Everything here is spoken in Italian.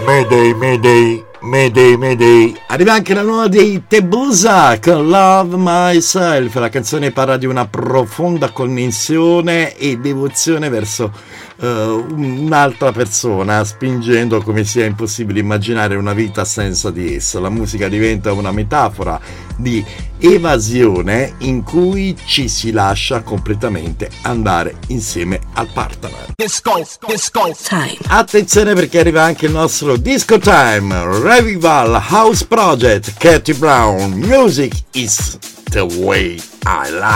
Mayday, Mayday, Mayday, Mayday. Arriva anche la nuova dei Tebusa con Love Myself. La canzone parla di una profonda connessione e devozione verso un'altra persona, spingendo come sia impossibile immaginare una vita senza di essa. La musica diventa una metafora di evasione in cui ci si lascia completamente andare insieme al partner. Disco time. Attenzione, perché arriva anche il nostro Disco Time Revival House Project. Katy Brown, Music is the way I like.